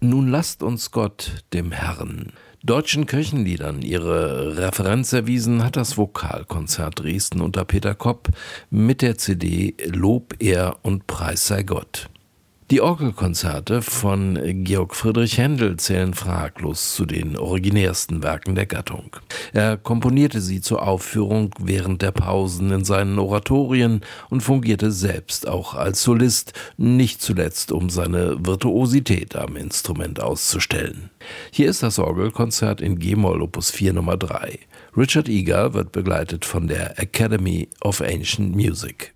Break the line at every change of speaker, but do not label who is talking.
Nun lasst uns Gott, dem Herrn. Deutschen Kirchenliedern ihre Referenz erwiesen hat das Vokalkonzert Dresden unter Peter Kopp mit der CD Lob, Ehr und Preis sei Gott. Die Orgelkonzerte von Georg Friedrich Händel zählen fraglos zu den originärsten Werken der Gattung. Er komponierte sie zur Aufführung während der Pausen in seinen Oratorien und fungierte selbst auch als Solist, nicht zuletzt um seine Virtuosität am Instrument auszustellen. Hier ist das Orgelkonzert in G-Moll Opus 4 Nummer 3. Richard Egar wird begleitet von der Academy of Ancient Music.